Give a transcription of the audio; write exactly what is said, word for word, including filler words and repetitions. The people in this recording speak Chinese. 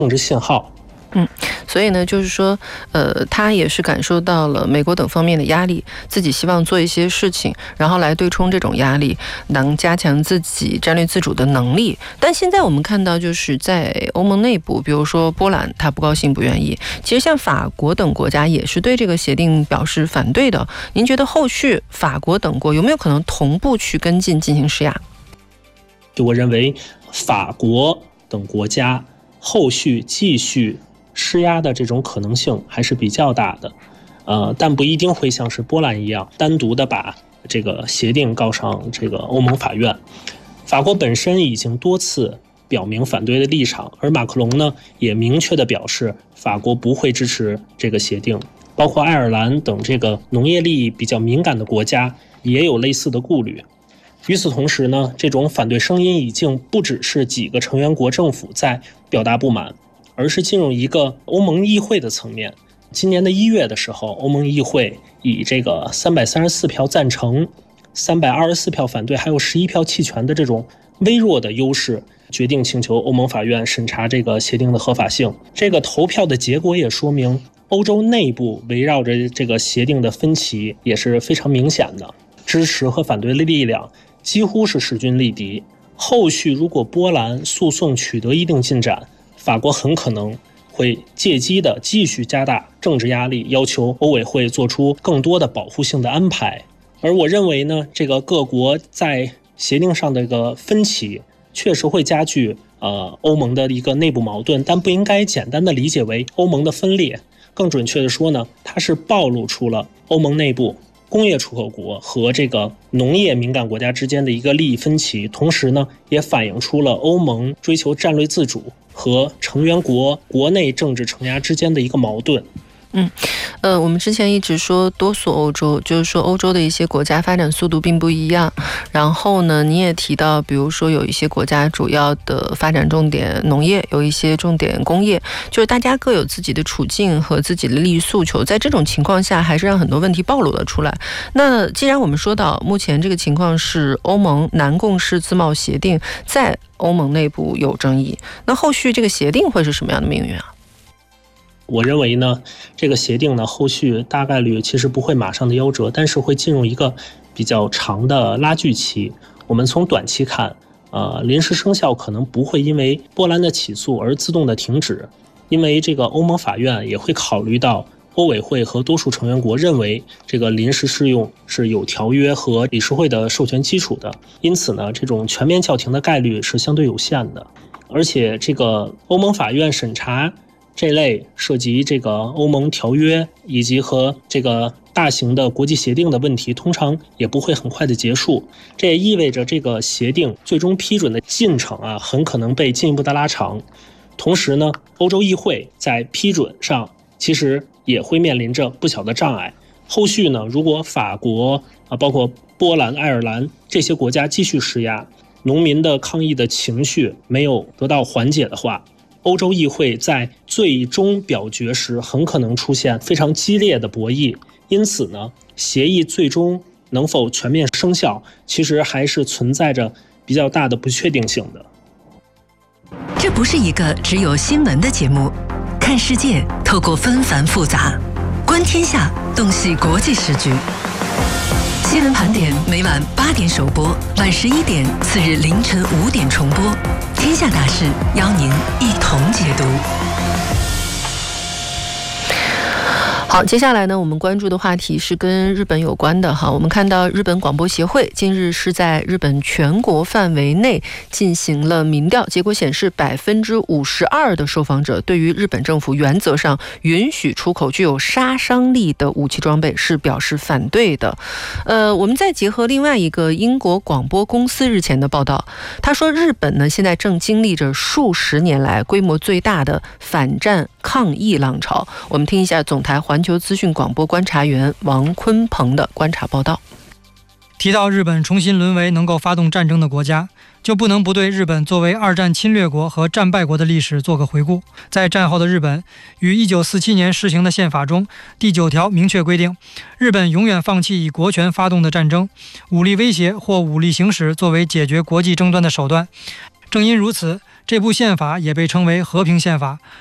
政治信号。 嗯，所以呢，就是说，呃，他也是感受到了美国等方面的压力，自己希望做一些事情，然后来对冲这种压力，能加强自己战略自主的能力。但现在我们看到，就是在欧盟内部，比如说波兰，他不高兴、不愿意。其实像法国等国家也是对这个协定表示反对的。您觉得后续法国等国有没有可能同步去跟进进行施压？ 我认为法国等国家后续继续施压的这种可能性还是比较大的，呃，但不一定会像是波兰一样单独的把这个协定告上这个欧盟法院。法国本身已经多次表明反对的立场，而马克龙呢也明确的表示法国不会支持这个协定，包括爱尔兰等这个农业利益比较敏感的国家也有类似的顾虑。与此同时呢，这种反对声音已经不只是几个成员国政府在表达不满，而是进入一个欧盟议会的层面。今年的一月的时候，欧盟议会以这个三百三十四票赞成、三百二十四票反对，还有十一票弃权的这种微弱的优势，决定请求欧盟法院审查这个协定的合法性。这个投票的结果也说明，欧洲内部围绕着这个协定的分歧也是非常明显的，支持和反对的力量几乎是势均力敌。后续如果波兰诉讼取得一定进展，法国很可能会借机的继续加大政治压力，要求欧委会做出更多的保护性的安排。而我认为呢，这个各国在协定上的一个分歧确实会加剧呃欧盟的一个内部矛盾，但不应该简单的理解为欧盟的分裂。更准确的说呢，它是暴露出了欧盟内部工业出口国和这个农业敏感国家之间的一个利益分歧，同时呢，也反映出了欧盟追求战略自主和成员国国内政治承压之间的一个矛盾。 嗯，呃，我们之前一直说多数欧洲，就是说欧洲的一些国家发展速度并不一样。然后呢，你也提到，比如说有一些国家主要的发展重点农业，有一些重点工业，就是大家各有自己的处境和自己的利益诉求。在这种情况下，还是让很多问题暴露了出来。那既然我们说到目前这个情况是欧盟南共识自贸协定在欧盟内部有争议，那后续这个协定会是什么样的命运啊？ 我认为呢，这个协定呢，后续大概率其实不会马上的夭折，但是会进入一个比较长的拉锯期。我们从短期看，呃，临时生效可能不会因为波兰的起诉而自动的停止，因为这个欧盟法院也会考虑到欧委会和多数成员国认为这个临时适用是有条约和理事会的授权基础的，因此呢，这种全面叫停的概率是相对有限的。而且这个欧盟法院审查这类涉及这个欧盟条约以及和这个大型的国际协定的问题，通常也不会很快的结束。这也意味着这个协定最终批准的进程啊，很可能被进一步的拉长。同时呢，欧洲议会在批准上其实也会面临着不小的障碍。后续呢，如果法国啊，包括波兰、爱尔兰这些国家继续施压，农民的抗议的情绪没有得到缓解的话，欧洲议会在最终表决时很可能出现非常激烈的博弈。因此呢，协议最终能否全面生效，其实还是存在着比较大的不确定性的。 这不是一个只有新闻的节目，看世界透过纷繁复杂，观天下洞悉国际时局。新闻盘点每晚八点首播，晚十一点，次日凌晨五点重播。天下大事邀您一同解读。 好，接下来呢，我们关注的话题是跟日本有关的哈。我们看到日本广播协会近日是在日本全国范围内进行了民调，结果显示百分之五十二的受访者对于日本政府原则上允许出口具有杀伤力的武器装备是表示反对的。呃，我们再结合另外一个英国广播公司日前的报道，他说日本呢现在正经历着数十年来规模最大的反战抗议浪潮。我们听一下总台环球资讯广播观察员王坤鹏的观察报道。 提到日本重新沦为能够发动战争的国家，就不能不对日本作为二战侵略国和战败国的历史做个回顾。在战后的日本，于一九四七年施行的宪法中，第九条明确规定，日本永远放弃以国权发动的战争、武力威胁或武力行使作为解决国际争端的手段。 正因如此，这部宪法也被称为和平宪法，